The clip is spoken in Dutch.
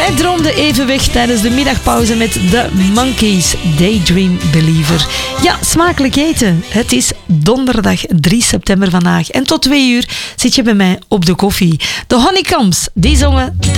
Zij droomde even weg tijdens de middagpauze met The Monkees, Daydream Believer. Ja, smakelijk eten. Het is donderdag 3 september vandaag. En tot 2 uur zit je bij mij op de koffie. De Honeycombs, die zongen